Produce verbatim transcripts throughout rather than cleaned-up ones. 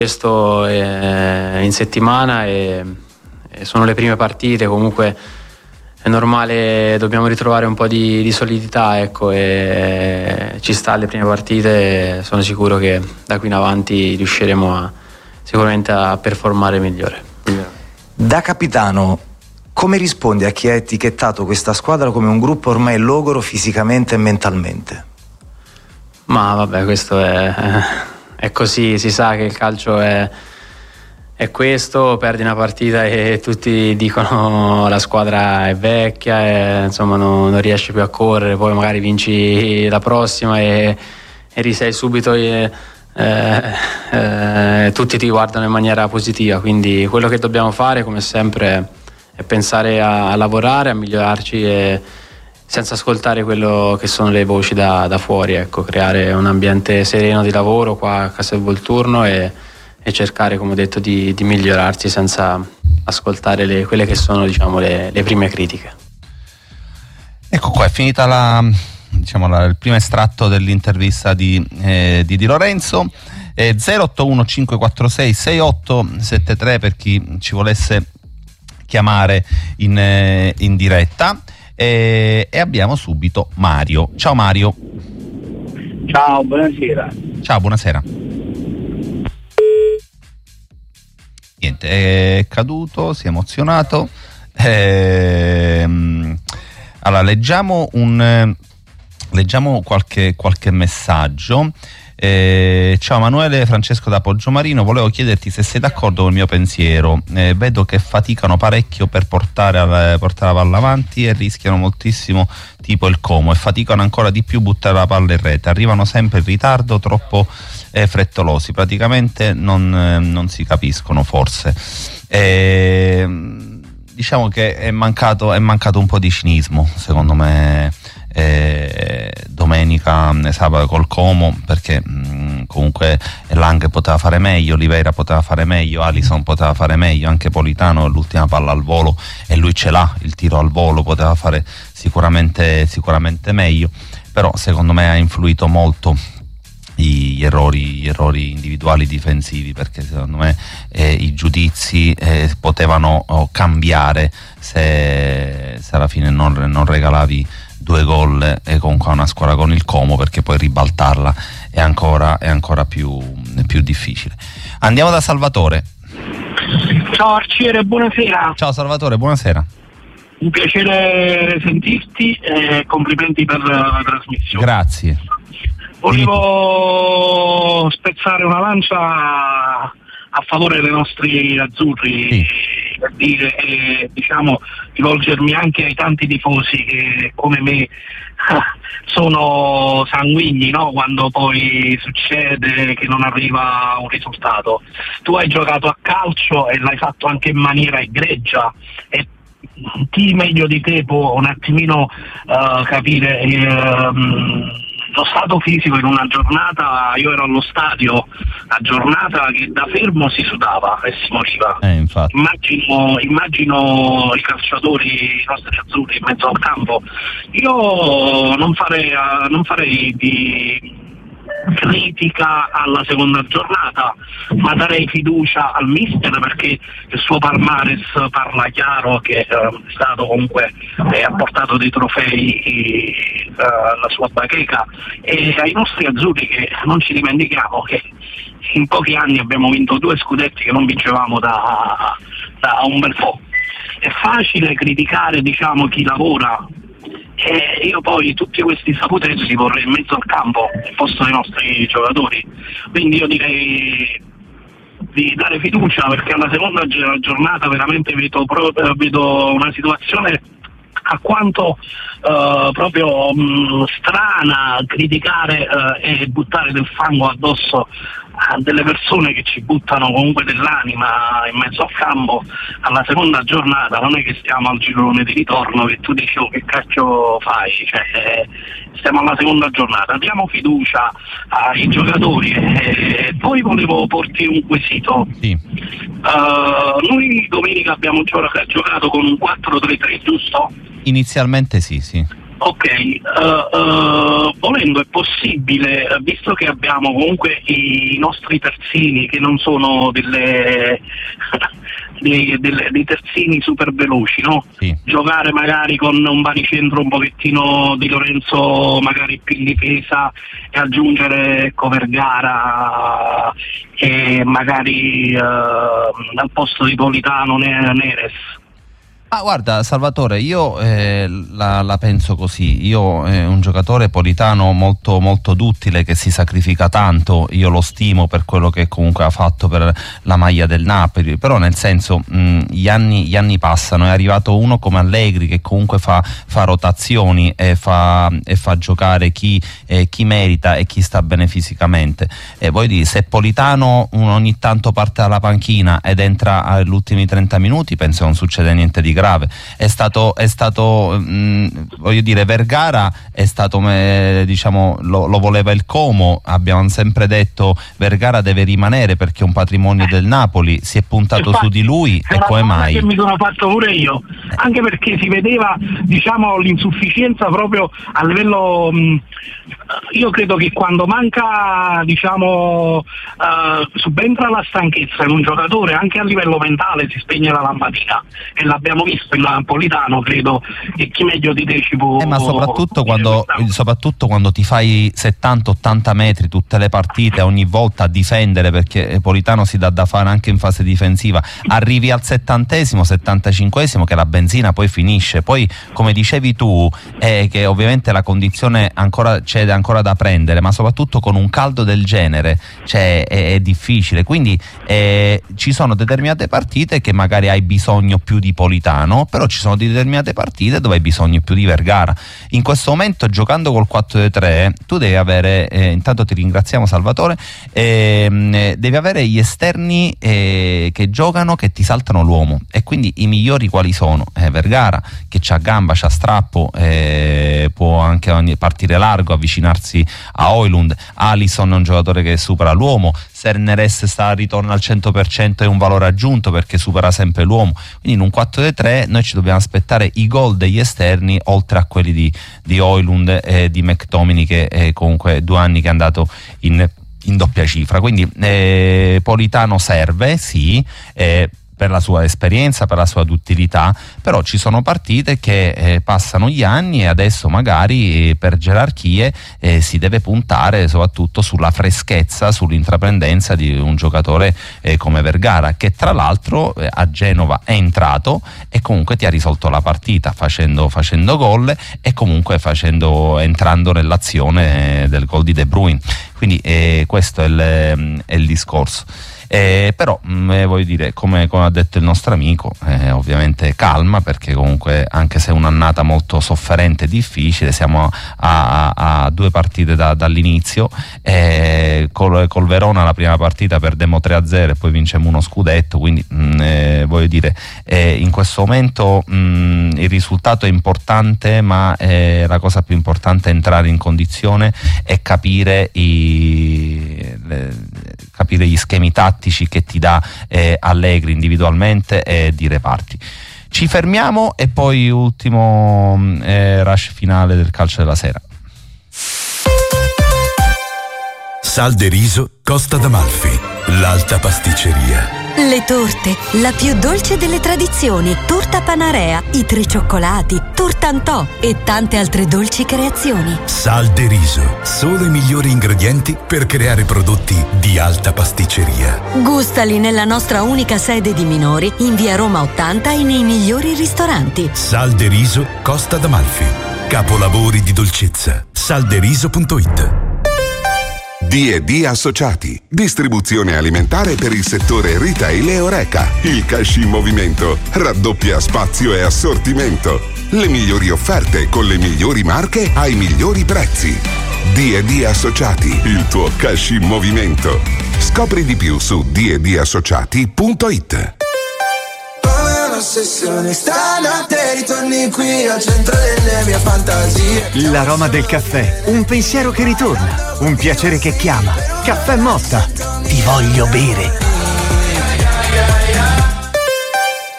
questo eh, in settimana e, e sono le prime partite, comunque è normale, dobbiamo ritrovare un po' di, di solidità, ecco, e ci sta alle prime partite, sono sicuro che da qui in avanti riusciremo a, sicuramente a performare meglio. Da capitano, come rispondi a chi ha etichettato questa squadra come un gruppo ormai logoro fisicamente e mentalmente? Ma vabbè, questo è, è così, si sa che il calcio è, è questo, perdi una partita e tutti dicono la squadra è vecchia e insomma non, non riesci più a correre, poi magari vinci la prossima e, e risei subito e, eh, eh, tutti ti guardano in maniera positiva, quindi quello che dobbiamo fare come sempre è pensare a, a lavorare, a migliorarci e senza ascoltare quello che sono le voci da, da fuori, ecco, creare un ambiente sereno di lavoro qua a Castel Volturno e, e cercare, come ho detto, di, di migliorarsi senza ascoltare le, quelle che sono, diciamo, le, le prime critiche. Ecco qua, è finita la, diciamo, la, il primo estratto dell'intervista di, eh, di Di Lorenzo. eh, zero otto uno cinque quattro sei sei otto sette tre per chi ci volesse chiamare in, eh, in diretta. E, e abbiamo subito Mario. Ciao Mario. Ciao, buonasera. Ciao, buonasera. Niente, è caduto, si è emozionato. Ehm, allora, leggiamo un leggiamo qualche, qualche messaggio. Eh, ciao Emanuele, Francesco da Poggiomarino, volevo chiederti se sei d'accordo col mio pensiero. Eh, vedo che faticano parecchio per portare, al, portare la palla avanti e rischiano moltissimo, tipo il Como, e faticano ancora di più buttare la palla in rete, arrivano sempre in ritardo, troppo eh, frettolosi, praticamente non, eh, non si capiscono forse. Eh, diciamo che è mancato, è mancato un po' di cinismo secondo me Eh, domenica sabato col Como, perché mh, comunque Lang poteva fare meglio, Oliveira poteva fare meglio, Alisson poteva fare meglio, anche Politano l'ultima palla al volo e lui ce l'ha, il tiro al volo poteva fare sicuramente, sicuramente meglio, però secondo me ha influito molto gli errori, gli errori individuali difensivi, perché secondo me eh, i giudizi eh, potevano oh, cambiare se, se alla fine non, non regalavi due gol e comunque una squadra con il Como, perché poi ribaltarla è ancora, è ancora più, più difficile. Andiamo da Salvatore. Ciao Arciere, buonasera. Ciao Salvatore, buonasera. Un piacere sentirti e complimenti per la trasmissione. Grazie. Volevo spezzare una lancia a favore dei nostri azzurri, sì, per dire, eh, diciamo, rivolgermi anche ai tanti tifosi che come me sono sanguigni, no? Quando poi succede che non arriva un risultato. Tu hai giocato a calcio e l'hai fatto anche in maniera egregia, e chi meglio di te può un attimino uh, capire eh, lo stato fisico in una giornata. Io ero allo stadio, la giornata che da fermo si sudava e si moriva. Eh, infatti. Immagino, immagino i calciatori, i nostri azzurri in mezzo al campo. Io non farei, non farei di critica alla seconda giornata, ma darei fiducia al mister, perché il suo palmares parla chiaro, che eh, è stato comunque eh, ha portato dei trofei eh, alla sua bacheca, e ai nostri azzurri, che non ci dimentichiamo che in pochi anni abbiamo vinto due scudetti che non vincevamo da, da un bel po'. È facile criticare, diciamo, chi lavora, e io poi tutti questi saputezzi li vorrei in mezzo al campo al posto dei nostri giocatori, quindi io direi di dare fiducia, perché alla seconda giornata veramente vedo, vedo una situazione a quanto uh, proprio mh, strana, criticare uh, e buttare del fango addosso a delle persone che ci buttano comunque dell'anima in mezzo al campo alla seconda giornata. Non è che stiamo al girone di ritorno che tu dici: oh, che cacchio fai, cioè, eh, stiamo alla seconda giornata, diamo fiducia ai giocatori. E poi volevo porti un quesito. Sì. Uh, noi domenica abbiamo giocato con un quattro tre tre, giusto? Inizialmente sì, sì. Ok, uh, uh, volendo è possibile, visto che abbiamo comunque i nostri terzini che non sono delle, dei, delle, dei terzini super veloci, no? Sì. Giocare magari con un baricentro un pochettino di Lorenzo magari più in difesa e aggiungere ecco, Vergara e magari uh, al posto di Politano Neres. Ah, guarda Salvatore, io eh, la, la penso così. Io eh, un giocatore Politano molto molto duttile, che si sacrifica tanto, io lo stimo per quello che comunque ha fatto per la maglia del Napoli, però nel senso mh, gli, anni, gli anni passano, è arrivato uno come Allegri che comunque fa, fa rotazioni e fa, e fa giocare chi, eh, chi merita e chi sta bene fisicamente. E voglio dire, se Politano ogni tanto parte dalla panchina ed entra agli ultimi trenta minuti, penso non succede niente di grave. grave. È stato, è stato mh, voglio dire, Vergara è stato, eh, diciamo, lo, lo voleva il Como, abbiamo sempre detto Vergara deve rimanere perché è un patrimonio del Napoli, si è puntato Infatti, su di lui e come mai? Che mi sono fatto pure io, anche perché si vedeva, diciamo, l'insufficienza proprio a livello, mh, io credo che quando manca, diciamo, uh, subentra la stanchezza in un giocatore, anche a livello mentale si spegne la lampadina, e l'abbiamo visto in Napolitano, credo che chi meglio di te ci può... Eh, ma soprattutto quando, soprattutto quando ti fai settanta ottanta metri tutte le partite, ogni volta a difendere, perché Politano si dà da fare anche in fase difensiva, arrivi al settantesimo, settantacinquesimo che la benzina poi finisce, poi come dicevi tu è che ovviamente la condizione ancora c'è ancora da prendere, ma soprattutto con un caldo del genere cioè, è, è difficile, quindi eh, ci sono determinate partite che magari hai bisogno più di Politano, però ci sono determinate partite dove hai bisogno più di Vergara. In questo momento, giocando col quattro due tre, tu devi avere, eh, intanto ti ringraziamo Salvatore, eh, devi avere gli esterni eh, che giocano, che ti saltano l'uomo, e quindi i migliori quali sono? Eh, Vergara, che c'ha gamba, c'ha strappo, eh, può anche partire largo, avvicinarsi a Højlund. Alisson è un giocatore che supera l'uomo, Serneres sta ritorno al cento per cento, è un valore aggiunto perché supera sempre l'uomo, quindi in un quattro due tre noi ci dobbiamo aspettare i gol degli esterni oltre a quelli di, di Højlund e di McTominay, che è comunque due anni che è andato in, in doppia cifra, quindi eh, Politano serve, sì, eh, per la sua esperienza, per la sua duttilità, però ci sono partite che eh, passano gli anni e adesso magari eh, per gerarchie eh, si deve puntare soprattutto sulla freschezza, sull'intraprendenza di un giocatore eh, come Vergara, che tra l'altro eh, a Genova è entrato e comunque ti ha risolto la partita facendo, facendo gol e comunque facendo, entrando nell'azione eh, del gol di De Bruyne, quindi eh, questo è il, è il discorso. Eh, però mh, voglio dire, come, come ha detto il nostro amico, eh, ovviamente calma, perché comunque anche se è un'annata molto sofferente e difficile, siamo a, a, a due partite da, dall'inizio, eh, col, col Verona la prima partita perdemmo tre a zero e poi vincemmo uno scudetto, quindi mh, eh, voglio dire, eh, in questo momento mh, il risultato è importante, ma eh, la cosa più importante è entrare in condizione e capire i, le, capire gli schemi tattici che ti dà eh, Allegri individualmente e di reparti. Ci fermiamo e poi ultimo eh, rush finale del calcio della sera. Sal de Riso Costa d'Amalfi, l'alta pasticceria. Le torte, la più dolce delle tradizioni, torta Panarea, i tre cioccolati, tortantò e tante altre dolci creazioni. Sal de Riso, solo i migliori ingredienti per creare prodotti di alta pasticceria. Gustali nella nostra unica sede di Minori, in via Roma ottanta e nei migliori ristoranti. Sal de Riso Costa d'Amalfi, capolavori di dolcezza. salderiso punto it. D e D Associati, distribuzione alimentare per il settore retail e Horeca. Il cash in movimento raddoppia spazio e assortimento. Le migliori offerte con le migliori marche ai migliori prezzi. D e D Associati, il tuo cash in movimento. Scopri di più su d e d associati punto it. Ossessione, stanotte ritorni qui al centro delle mie fantasie. L'aroma del caffè, un pensiero che ritorna, un piacere che chiama. Caffè Motta, ti voglio bere.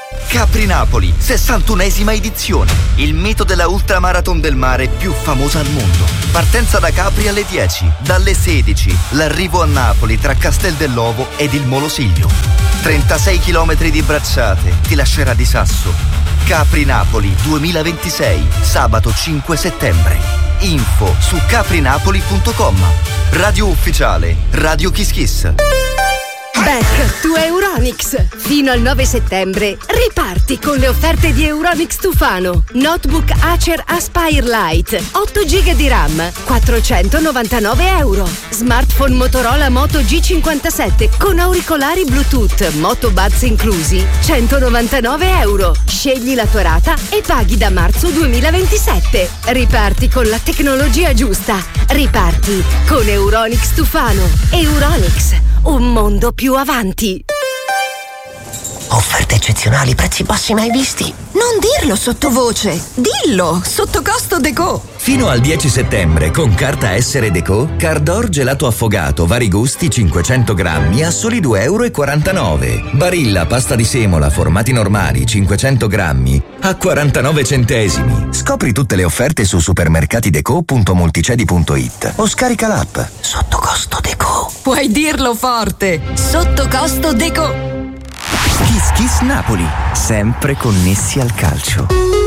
Capri Napoli, sessantunesima edizione. Il mito della ultramarathon del mare più famosa al mondo. Partenza da Capri alle dieci, dalle sedici, l'arrivo a Napoli tra Castel dell'Ovo ed il Molo Silvio. trentasei chilometri di bracciate, ti lascerà di sasso. Capri Napoli duemilaventisei, sabato cinque settembre. Info su caprinapoli punto com. Radio ufficiale, Radio Kiss Kiss. Back to Euronics. Fino al nove settembre riparti con le offerte di Euronics Tufano. Notebook Acer Aspire Lite otto giga di RAM quattrocentonovantanove euro. Smartphone Motorola Moto G cinquantasette con auricolari Bluetooth Moto Buds inclusi centonovantanove euro. Scegli la tua rata e paghi da marzo duemilaventisette. Riparti con la tecnologia giusta. Riparti con Euronics Tufano. Euronics, un mondo più avanti. Offerte eccezionali, prezzi bassi mai visti. Non dirlo sottovoce, dillo sotto costo Deco. Fino al dieci settembre con carta Essere Deco, Cardor gelato affogato vari gusti cinquecento grammi a soli due e quarantanove euro. Barilla pasta di semola formati normali cinquecento grammi a quarantanove centesimi. Scopri tutte le offerte su supermercatideco punto multicedi punto it o scarica l'app. Sotto costo Deco. Puoi dirlo forte, sotto costo Deco. Kiss Kiss Napoli, sempre connessi al calcio.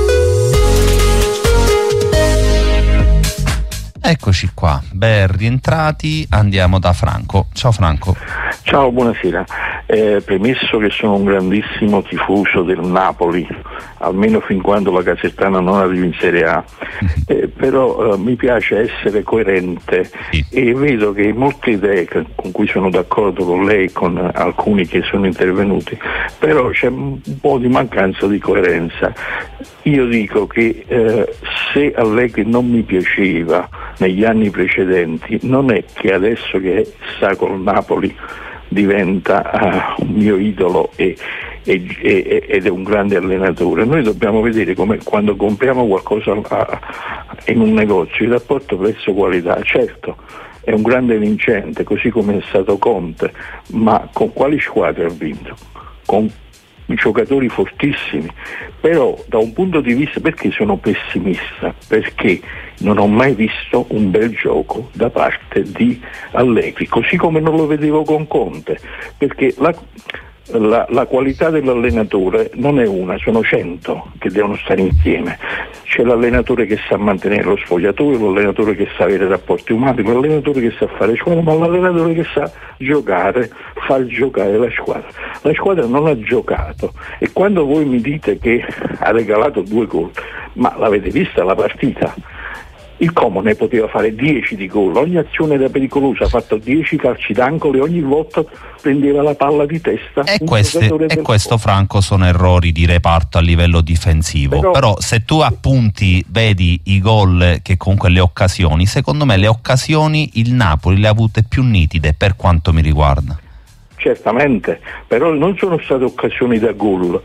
Eccoci qua, ben rientrati, andiamo da Franco. Ciao Franco. Ciao, buonasera. Eh, premesso che sono un grandissimo tifoso del Napoli, almeno fin quando la Casertana non arriva in Serie A, eh, però eh, mi piace essere coerente e vedo che molte idee con cui sono d'accordo con lei e con alcuni che sono intervenuti, però c'è un po' di mancanza di coerenza. Io dico che eh, se Allegri non mi piaceva negli anni precedenti, non è che adesso che sta col Napoli diventa uh, un mio idolo e, e, e, ed è un grande allenatore. Noi dobbiamo vedere come quando compriamo qualcosa a, in un negozio, il rapporto prezzo-qualità. Certo, è un grande vincente, così come è stato Conte, ma con quali squadre ha vinto? Con giocatori fortissimi, però da un punto di vista, perché sono pessimista? Perché non ho mai visto un bel gioco da parte di Allegri, così come non lo vedevo con Conte, perché la, la, la qualità dell'allenatore non è una, sono cento che devono stare insieme. C'è l'allenatore che sa mantenere lo spogliatoio, l'allenatore che sa avere rapporti umani, l'allenatore che sa fare squadra, ma l'allenatore che sa giocare, far giocare la squadra. La squadra non ha giocato e quando voi mi dite che ha regalato due gol, ma l'avete vista la partita? Il Como ne poteva fare dieci di gol, ogni azione era pericolosa, ha fatto dieci calci d'angolo e ogni volta prendeva la palla di testa. E, queste, e questo Franco sono errori di reparto a livello difensivo, però, però se tu appunti vedi i gol che comunque le occasioni, secondo me le occasioni il Napoli le ha avute più nitide per quanto mi riguarda. Certamente, però non sono state occasioni da gol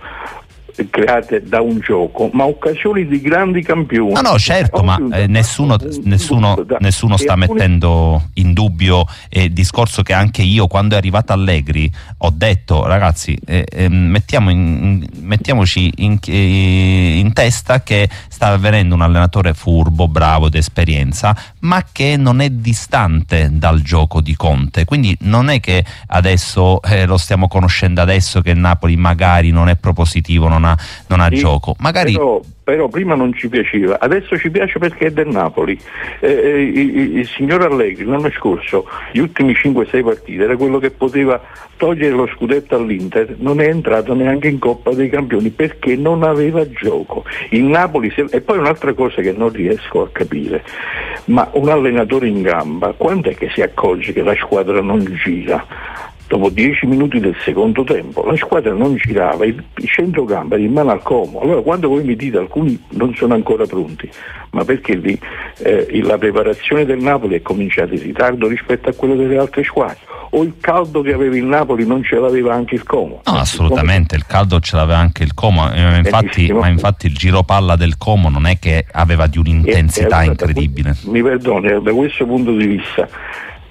create da un gioco, ma occasioni di grandi campioni. No, no, certo, ma eh, nessuno, nessuno, nessuno sta mettendo in dubbio eh, il discorso che anche io, quando è arrivato Allegri, ho detto, ragazzi, eh, eh, mettiamo in, mettiamoci in, eh, in testa che sta avvenendo un allenatore furbo, bravo, d'esperienza, ma che non è distante dal gioco di Conte, quindi non è che adesso eh, lo stiamo conoscendo adesso che il Napoli magari non è propositivo, non ha non ha sì, gioco, magari però, però prima non ci piaceva, adesso ci piace perché è del Napoli. Eh, eh, il, il signor Allegri l'anno scorso, gli ultimi cinque sei partite, era quello che poteva togliere lo scudetto all'Inter, non è entrato neanche in Coppa dei Campioni perché non aveva gioco. Il Napoli, se, e poi un'altra cosa che non riesco a capire, ma un allenatore in gamba quando è che si accorge che la squadra non gira? Dopo dieci minuti del secondo tempo la squadra non girava, il centrocampo era in mano al Como. Allora quando voi mi dite alcuni non sono ancora pronti, ma perché lì eh, la preparazione del Napoli è cominciata in ritardo rispetto a quello delle altre squadre, o il caldo che aveva il Napoli non ce l'aveva anche il Como? No, assolutamente, il caldo ce l'aveva anche il Como, eh, infatti, ma infatti il giro palla del Como non è che aveva di un'intensità e, e allora, incredibile. Mi perdoni, da questo punto di vista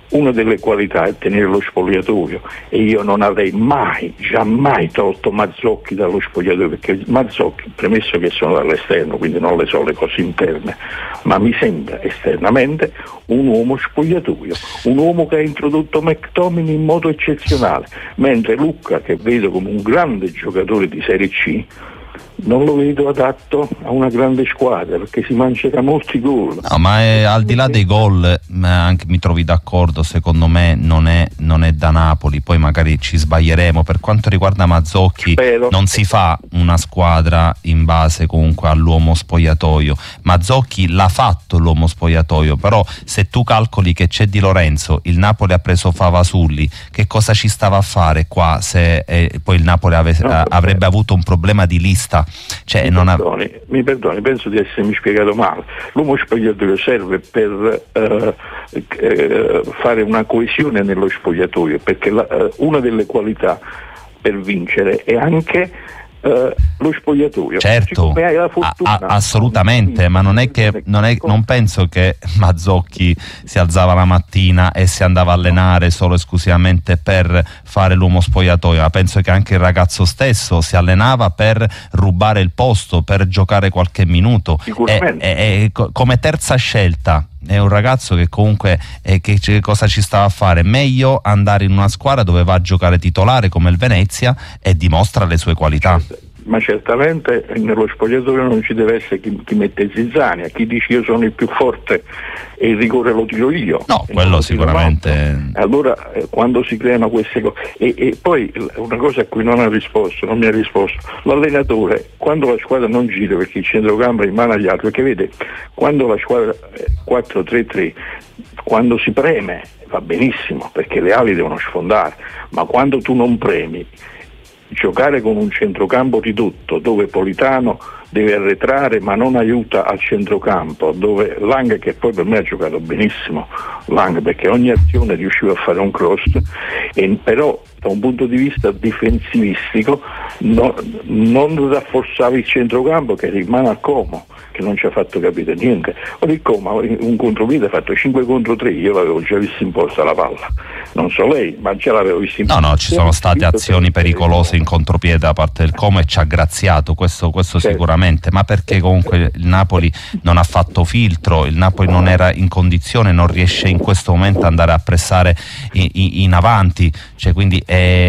una delle qualità è tenere lo spogliatoio, e io non avrei mai, giammai tolto Mazzocchi dallo spogliatoio, perché Mazzocchi, premesso che sono dall'esterno, quindi non le so le cose interne, ma mi sembra esternamente un uomo spogliatoio, un uomo che ha introdotto McTominay in modo eccezionale, mentre Lucca, che vedo come un grande giocatore di Serie C, non lo vedo adatto a una grande squadra, perché si mangerà molti gol. No, ma è, al di là dei gol, anche mi trovi d'accordo, secondo me non è, non è da Napoli, poi magari ci sbaglieremo. Per quanto riguarda Mazzocchi, Spero. non si fa una squadra in base comunque all'uomo spogliatoio. Mazzocchi l'ha fatto l'uomo spogliatoio, però se tu calcoli che c'è Di Lorenzo, il Napoli ha preso Favasulli, che cosa ci stava a fare qua se eh, poi il Napoli ave, no, avrebbe avuto un problema di lista? Cioè, mi, non perdoni, ha... mi perdoni, penso di essermi spiegato male. L'uomo spogliatoio serve per eh, eh, fare una coesione nello spogliatoio, perché la, eh, una delle qualità per vincere è anche Uh, lo spogliatoio. Certo, hai la fortuna, a, a, assolutamente, ma non è che non, è, non penso che Mazzocchi si alzava la mattina e si andava a allenare solo esclusivamente per fare l'uomo spogliatoio, ma penso che anche il ragazzo stesso si allenava per rubare il posto, per giocare qualche minuto. Sicuramente. E, e, e, come terza scelta è un ragazzo che comunque eh, che, che cosa ci stava a fare? Meglio andare in una squadra dove va a giocare titolare come il Venezia e dimostra le sue qualità. Ma certamente nello spogliatoio non ci deve essere chi, chi mette zizzania, chi dice io sono il più forte e il rigore lo tiro io. No, quello sicuramente. Allora eh, quando si creano queste cose, e, e poi una cosa a cui non ha risposto, non mi ha risposto, l'allenatore quando la squadra non gira, perché il centrocampo è in mano agli altri, perché vede, quando la squadra quattro tre tre, quando si preme va benissimo perché le ali devono sfondare, ma quando tu non premi, giocare con un centrocampo ridotto dove Politano deve arretrare ma non aiuta al centrocampo, dove Lang, che poi per me ha giocato benissimo Lang, perché ogni azione riusciva a fare un cross, e però da un punto di vista difensivistico no, non rafforzava il centrocampo, che rimane a Como, che non ci ha fatto capire niente. Ora il Como un contropiede ha fatto cinque contro tre, io l'avevo già visto in posta la palla, non so lei, ma già l'avevo visto in posta. No, no, ci sono state azioni pericolose in contropiede da parte del Como e ci ha graziato, questo, questo certo. Sicuramente, ma perché comunque il Napoli non ha fatto filtro, il Napoli non era in condizione, non riesce in questo momento ad andare a pressare in, in, in avanti, cioè quindi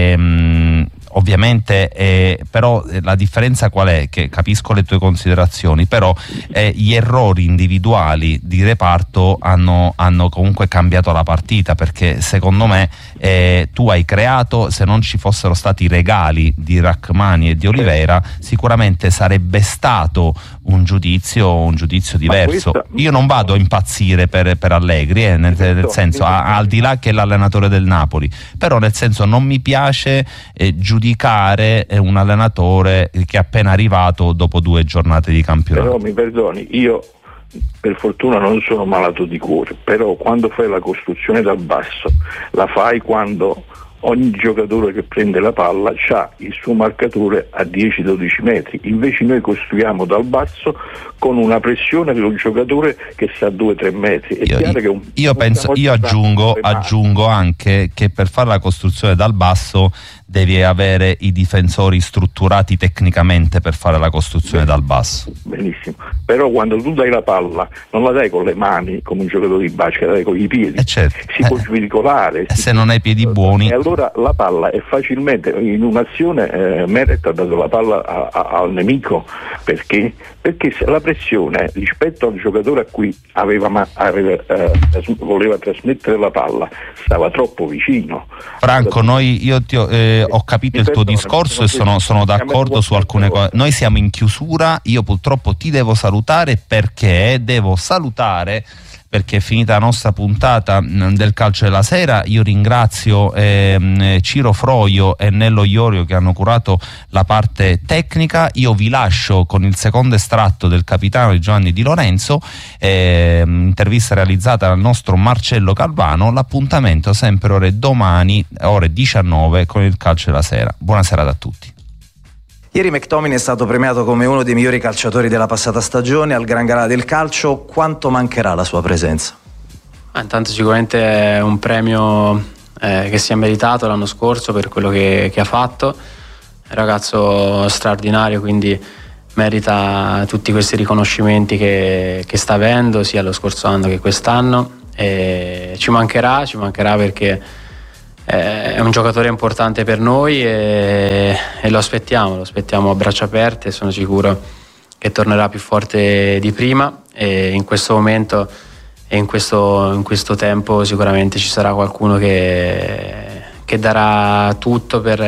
ehm, ovviamente eh, però la differenza qual è? Che capisco le tue considerazioni, però eh, gli errori individuali di reparto hanno, hanno comunque cambiato la partita, perché secondo me eh, tu hai creato, se non ci fossero stati i regali di Rachmani e di Oliveira sicuramente sarebbe stato un giudizio un giudizio diverso. Questa... io non vado a impazzire per, per Allegri eh, nel, nel senso a, al di là che è l'allenatore del Napoli, però nel senso non mi piace eh, giudicare un allenatore che è appena arrivato dopo due giornate di campionato. Però mi perdoni, io per fortuna non sono malato di cuore, però quando fai la costruzione dal basso la fai quando ogni giocatore che prende la palla ha il suo marcatore a dieci dodici metri, invece noi costruiamo dal basso con una pressione per un giocatore che sta a due tre metri. È io, chiaro che un, io penso, io aggiungo, aggiungo anche che per fare la costruzione dal basso devi avere i difensori strutturati tecnicamente per fare la costruzione Beh, dal basso. Benissimo, però quando tu dai la palla non la dai con le mani come un giocatore di basket, la dai con i piedi, eh certo. si eh, può svicolare. E se non hai piedi buoni... E allora la palla è facilmente, in un'azione eh, Meret ha dato la palla a, a, al nemico, perché? Perché se la pressione rispetto al giocatore a cui aveva, ma, aveva, eh, voleva trasmettere la palla stava troppo vicino. Franco, noi io ti ho... Eh, ho capito il tuo discorso e sono, sono d'accordo su alcune cose. Noi siamo in chiusura, io purtroppo ti devo salutare perché devo salutare perché è finita la nostra puntata del Calcio della Sera. Io ringrazio eh, Ciro Froio e Nello Iorio che hanno curato la parte tecnica. Io vi lascio con il secondo estratto del capitano di Giovanni Di Lorenzo, eh, intervista realizzata dal nostro Marcello Calvano. L'appuntamento sempre ore domani, ore diciannove, con il Calcio della Sera. Buona serata a tutti. Ieri McTominay è stato premiato come uno dei migliori calciatori della passata stagione al Gran Galà del Calcio. Quanto mancherà la sua presenza? Ah, intanto sicuramente è un premio eh, che si è meritato l'anno scorso per quello che, che ha fatto. È un ragazzo straordinario, quindi merita tutti questi riconoscimenti che, che sta avendo sia lo scorso anno che quest'anno, e ci mancherà, ci mancherà perché è un giocatore importante per noi e, e lo aspettiamo, lo aspettiamo a braccia aperte. Sono sicuro che tornerà più forte di prima, e in questo momento e in questo, in questo tempo sicuramente ci sarà qualcuno che, che darà tutto per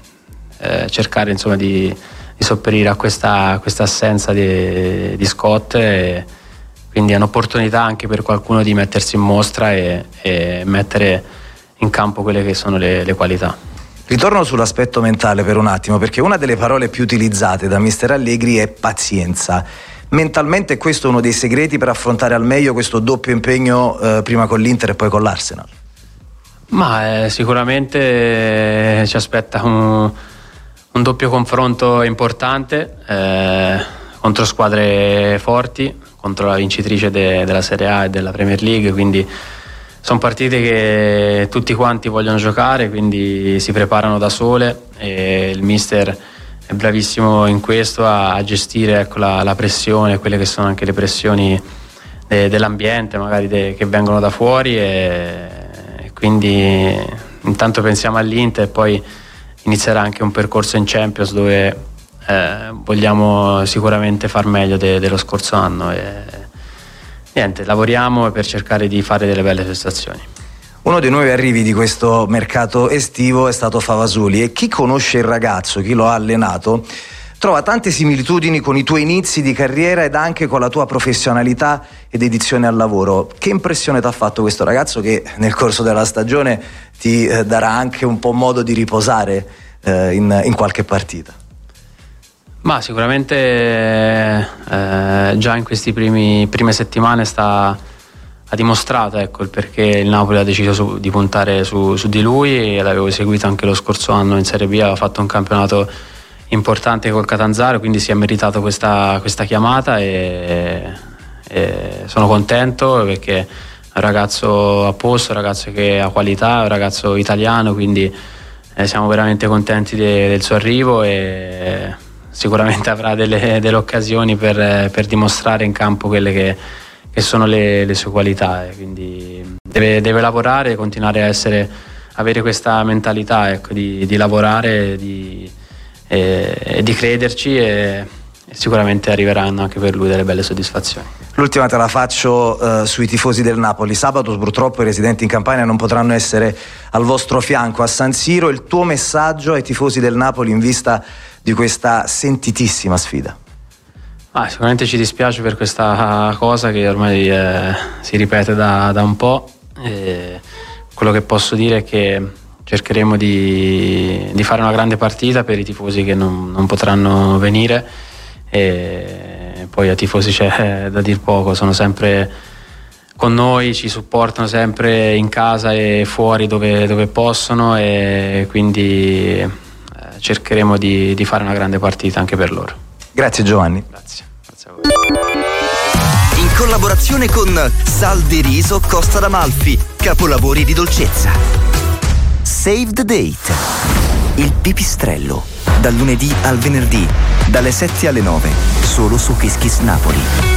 eh, cercare insomma di, di sopperire a questa, questa assenza di, di Scott, e quindi è un'opportunità anche per qualcuno di mettersi in mostra e, e mettere in campo quelle che sono le, le qualità. Ritorno sull'aspetto mentale per un attimo, perché una delle parole più utilizzate da mister Allegri è pazienza. Mentalmente questo è uno dei segreti per affrontare al meglio questo doppio impegno, eh, prima con l'Inter e poi con l'Arsenal? Ma eh, sicuramente ci aspetta un, un doppio confronto importante eh, contro squadre forti, contro la vincitrice de, della Serie A e della Premier League, quindi sono partite che tutti quanti vogliono giocare, quindi si preparano da sole, e il mister è bravissimo in questo a, a gestire, ecco, la, la pressione, quelle che sono anche le pressioni de, dell'ambiente magari de, che vengono da fuori, e, e quindi intanto pensiamo all'Inter e poi inizierà anche un percorso in Champions dove eh, vogliamo sicuramente far meglio de, dello scorso anno, e niente, lavoriamo per cercare di fare delle belle prestazioni. Uno dei nuovi arrivi di questo mercato estivo è stato Favasoli, e chi conosce il ragazzo, chi lo ha allenato, trova tante similitudini con i tuoi inizi di carriera ed anche con la tua professionalità ed dedizione al lavoro. Che impressione ti ha fatto questo ragazzo che nel corso della stagione ti eh, darà anche un po' modo di riposare eh, in, in qualche partita? Ma sicuramente eh, già in queste prime settimane sta, ha dimostrato, ecco, il perché il Napoli ha deciso su, di puntare su, su di lui, e l'avevo seguito anche lo scorso anno in Serie B, aveva fatto un campionato importante col Catanzaro, quindi si è meritato questa, questa chiamata, e, e sono contento perché è un ragazzo a posto, un ragazzo che ha qualità, un ragazzo italiano, quindi eh, siamo veramente contenti de, del suo arrivo, e sicuramente avrà delle, delle occasioni per, per dimostrare in campo quelle che, che sono le, le sue qualità, e quindi deve, deve lavorare e continuare a essere, avere questa mentalità, ecco, di, di lavorare di, e, e di crederci, e, e sicuramente arriveranno anche per lui delle belle soddisfazioni. L'ultima te la faccio eh, sui tifosi del Napoli. Sabato purtroppo i residenti in Campania non potranno essere al vostro fianco a San Siro. Il tuo messaggio ai tifosi del Napoli in vista di questa sentitissima sfida? Ah, sicuramente ci dispiace per questa cosa che ormai eh, si ripete da, da un po', e quello che posso dire è che cercheremo di, di fare una grande partita per i tifosi che non, non potranno venire, e poi ai tifosi c'è da dir poco, sono sempre con noi, ci supportano sempre in casa e fuori dove, dove possono, e quindi cercheremo di, di fare una grande partita anche per loro. Grazie Giovanni. Grazie. Grazie a voi. In collaborazione con Sal di Riso Costa d'Amalfi, capolavori di dolcezza. Save the Date. Il pipistrello. Dal lunedì al venerdì, dalle sette alle nove, solo su Kiss Kiss Napoli.